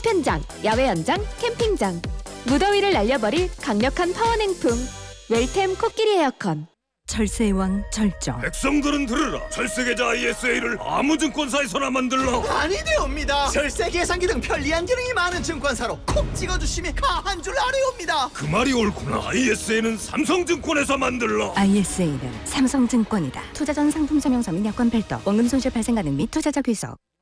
보편장, 야외 연장, 캠핑장. 무더위를 날려버릴 강력한 파워냉풍. 웰템 코끼리 에어컨. 절세의 왕 절정. 백성들은 들으라. 절세계좌 ISA를 아무 증권사에서나 만들라. 아니되옵니다. 절세 계산기 등 편리한 기능이 많은 증권사로 콕 찍어주심이 가한 줄 아뢰옵니다. 그 말이 옳구나. ISA는 삼성증권에서 만들라. ISA는 삼성증권이다. 투자 전 상품 설명서 및 약관 별도, 원금 손실 발생 가능 및 투자자 귀속.